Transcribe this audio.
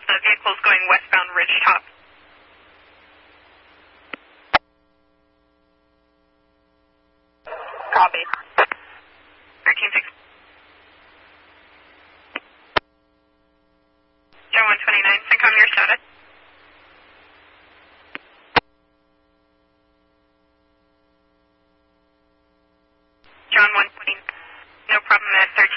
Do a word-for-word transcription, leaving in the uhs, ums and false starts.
The vehicle's going westbound Ridgetop. Copy. thirteen six. Joe one twenty-nine, Syncom, your status.